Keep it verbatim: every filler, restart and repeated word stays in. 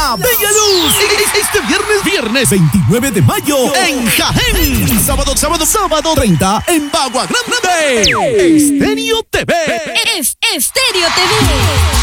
La Bella Luz. Este viernes, viernes veintinueve de mayo en Jaén. Sábado, sábado, sábado treinta en Bagua Grande. Estéreo T V. Es Estéreo T V.